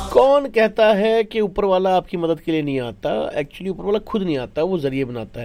कौन कहता है कि ऊपर वाला आपकी मदद के लिए नहीं आता? एक्चुअली ऊपर वाला खुद नहीं आता, वो जरिए बनाता है।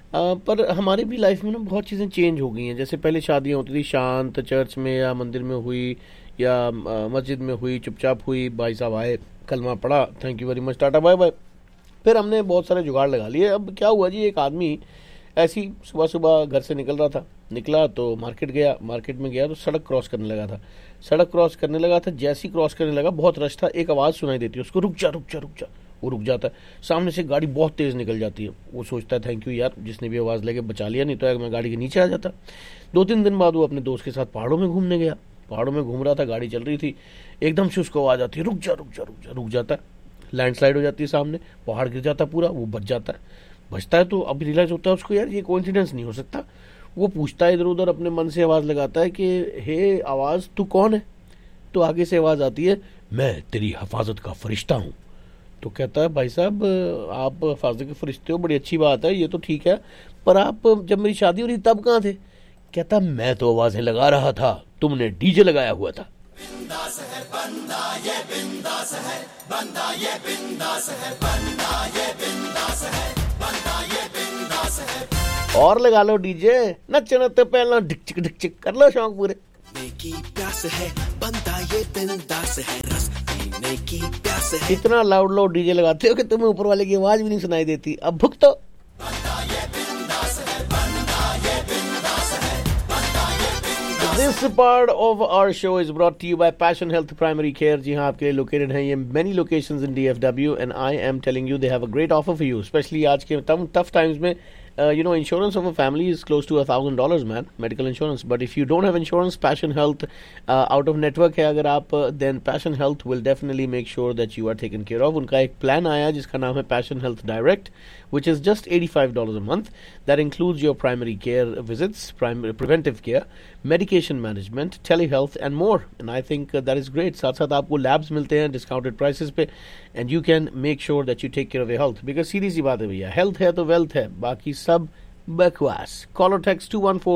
पर हमारी भी लाइफ में ना बहुत चीज़ें चेंज हो गई हैं। जैसे पहले शादियाँ होती थी शांत, चर्च में या मंदिर में हुई या मस्जिद में हुई, चुपचाप हुई, भाई साहब आए, कलमा पढ़ा, thank you very much, tata bye bye. फिर हमने बहुत सारे जुगाड़ लगा लिए। अब क्या हुआ जी, एक आदमी ऐसी सुबह सुबह घर से निकल रहा था, निकला तो मार्केट गया, मार्केट में गया तो सड़क क्रॉस करने लगा था। सड़क क्रॉस करने लगा था, जैसी क्रॉस करने लगा बहुत रश था, एक आवाज़ सुनाई देती है उसको, रुक जा रुक जा रुक जा। वो रुक जाता है, सामने से गाड़ी बहुत तेज़ निकल जाती है। वो सोचता है थैंक यू यार, जिसने भी आवाज़ लेके बचा लिया, नहीं तो मैं गाड़ी के नीचे आ जाता। 2-3 दिन बाद वो अपने दोस्त के साथ पहाड़ों में घूमने गया। पहाड़ों में घूम रहा था, गाड़ी चल रही थी, एकदम से उसको आवाज़ आती है, रुक जा रुक जा रुक जा। रुक जाता है, लैंडस्लाइड हो जाती है सामने, पहाड़ गिर जाता पूरा, वो बच जाता है। बचता है तो अब रियलाइज होता है उसको, यार ये कोइंसिडेंस नहीं हो सकता। वो पूछता है इधर उधर, अपने मन से आवाज़ लगाता है कि हे आवाज़, तू कौन है? तो आगे से आवाज़ आती है, मैं तेरी हिफाजत का फरिश्ता हूँ। तो कहता है भाई साहब, आप हिफाजत के फरिश्ते हो, बड़ी अच्छी बात है, ये तो ठीक है, पर आप जब मेरी शादी हो रही तब कहाँ थे? कहता मैं तो आवाज़ें लगा रहा था, तुमने डीजे लगाया हुआ था। बिंदास है बंदा ये, बिंदास है बंदा ये, बिंदास है बंदा ये, बिंदास है बंदा ये, बिंदास है। और लगा लो डीजे, नचना तो पहला ढिक चिक कर लो, शौक पूरे। की प्यास है बंदा ये, बिंदास है, रस पीने की प्यास है। इतना लाउड लाउड डीजे लगाते हो कि तुम्हें ऊपर वाले की आवाज भी नहीं सुनाई देती। अब भुगतो। बंदा ये बिंदास है, बंदा ये बिंदास है, बंदा ये बिंदास। This part of our show is brought to you by Passion Health Primary Care. जी हाँ, आपके लिए लोकेटेड है ये many locations in DFW and I am telling you they have a great offer for you, especially आज के tough times में. Insurance of a family is close to $1,000, man, medical insurance. But if you don't have insurance, Passion Health out of network है अगर आप, then Passion Health will definitely make sure that you are taken care of. उनका एक plan आया जिसका नाम है Passion Health Direct, which is just $85 a month. That includes your primary care visits, preventive care, medication management, telehealth and more. And I think that is great. साथ साथ आपको labs मिलते हैं discounted prices पे, and you can make sure that you take care of your health. Because सीधी सी बात है भैया, health है तो wealth है, बाकी सब बकवास। Call or text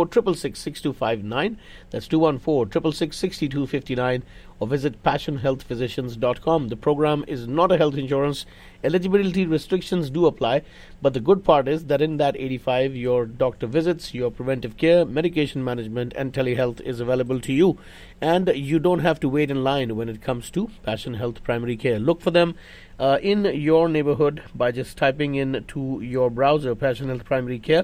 214-666-6259. That's 214-666-6259. Or visit passionhealthphysicians.com. The program is not a health insurance. Eligibility restrictions do apply, but the good part is that in that 85, your doctor visits, your preventive care, medication management, and telehealth is available to you. And you don't have to wait in line when it comes to Passion Health Primary Care. Look for them in your neighborhood by just typing in to your browser Passion Health Primary Care,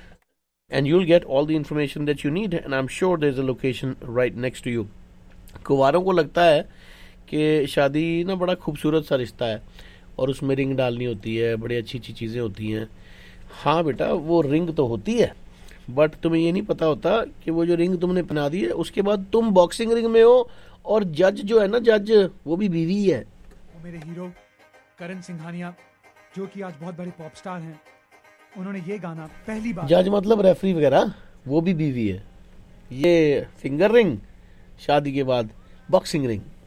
and you'll get all the information that you need. And I'm sure there's a location right next to you. कुंवारों को लगता है कि शादी ना बड़ा खूबसूरत सा रिश्ता है और उसमें रिंग डालनी होती है, बड़ी अच्छी अच्छी चीज़ें होती हैं। हाँ बेटा, वो रिंग तो होती है, बट तुम्हें ये नहीं पता होता कि वो जो रिंग तुमने पहना दी है उसके बाद तुम बॉक्सिंग रिंग में हो, और जज जो है ना, जज वो भी बीवी है। वो मेरे हीरो करण सिंघानिया, जो कि आज बहुत बड़े पॉप स्टार हैं, उन्होंने ये गाना पहली बार, जज मतलब रेफरी वगैरह, वो भी बीवी है। ये फिंगर रिंग, शादी के बाद बॉक्सिंग रिंग।